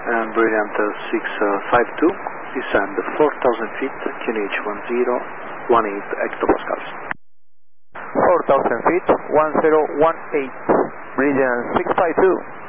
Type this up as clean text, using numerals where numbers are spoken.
and Brilliant 652, descend 4,000 feet, QNH 1018 hectopascals. 4,000 feet, 1018, Brilliant 652.